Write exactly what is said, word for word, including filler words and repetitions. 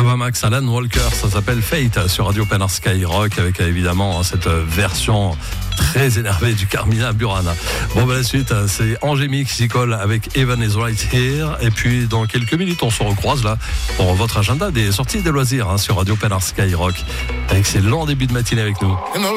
Max, Alan Walker, ça s'appelle Fate sur Radio Penard Skyrock avec évidemment cette version très énervée du Carmina Burana. Bon ben la suite c'est Angémique qui s'y colle avec Evan is Right Here et puis dans quelques minutes on se recroise là pour votre agenda des sorties et des loisirs hein, sur Radio Penard Skyrock. Excellent début de matinée avec nous.